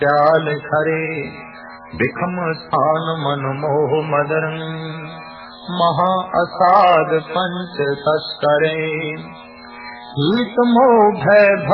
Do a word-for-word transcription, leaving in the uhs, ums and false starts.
चाल खरे बिखम स्थान मन मोह मदरं महा असाध पंच तस्करे हीत मोह भय